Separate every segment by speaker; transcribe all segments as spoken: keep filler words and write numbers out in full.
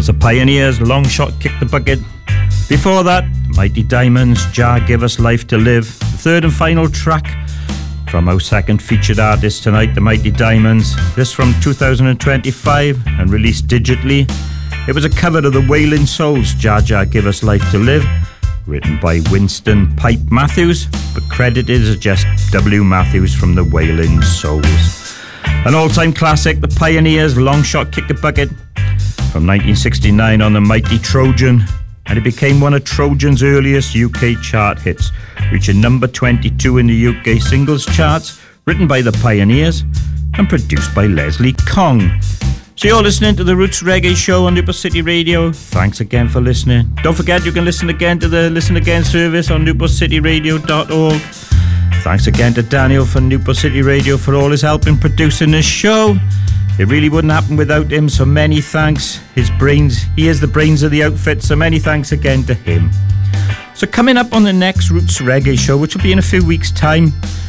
Speaker 1: was the Pioneers, Long Shot, Kick the Bucket. Before that, Mighty Diamonds, Jah Give Us Life to Live. The third and final track from our second featured artist tonight, the Mighty Diamonds. This from two thousand twenty-five and released digitally. It was a cover of the Wailing Souls, Jah Jah Give Us Life to Live, written by Winston Pipe Matthews, but credited as just W. Matthews from the Wailing Souls. An all-time classic, the Pioneers, Long Shot, Kick the Bucket, from nineteen sixty-nine on the Mighty Trojan, and it became one of Trojan's earliest U K chart hits, reaching number twenty-two in the U K singles charts, written by the Pioneers and produced by Leslie Kong. So you're listening to the Roots Reggae Show on Newport City Radio. Thanks again for listening. Don't forget you can listen again to the Listen Again service on newport city radio dot org. Thanks again to Daniel from Newport City Radio for all his help in producing this show. It really wouldn't happen without him, so many thanks. His brains, he is the brains of the outfit, so many thanks again to him. So coming up on the next Roots Reggae Show, which will be in a few weeks' time,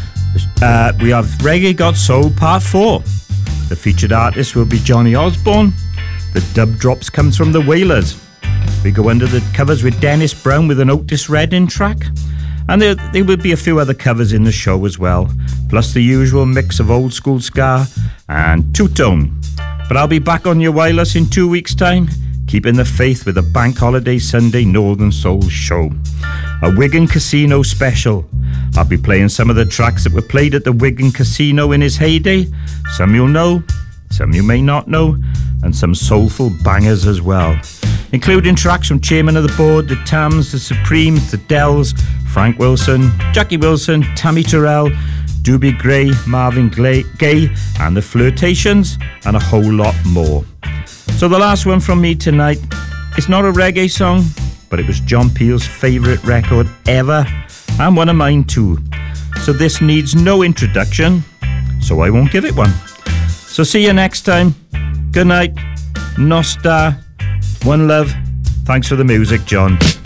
Speaker 1: uh, we have Reggae Got Soul Part four. The featured artist will be Johnny Osborne. The dub drops comes from the Wailers. We go under the covers with Dennis Brown with an Otis Redding track. And there, there will be a few other covers in the show as well, plus the usual mix of old school ska and two-tone. But I'll be back on your wireless in two weeks' time, keeping the faith with a Bank Holiday Sunday Northern Soul show. A Wigan Casino special. I'll be playing some of the tracks that were played at the Wigan Casino in his heyday. Some you'll know, some you may not know, and some soulful bangers as well, including tracks from Chairman of the Board, the Tams, the Supremes, the Dells, Frank Wilson, Jackie Wilson, Tammy Terrell, Doobie Gray, Marvin Gaye, and the Flirtations, and a whole lot more. So the last one from me tonight, it's not a reggae song, but it was John Peel's favourite record ever, and one of mine too. So this needs no introduction, so I won't give it one. So see you next time. Good night. Nostar. One love. Thanks for the music, John.